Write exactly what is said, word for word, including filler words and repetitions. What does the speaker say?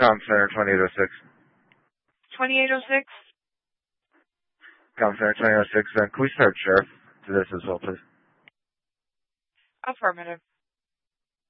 Com Center twenty-eight oh six. twenty-eight oh six? Com Center twenty-eight oh six. Then can we start sheriff to this as well, please? Affirmative.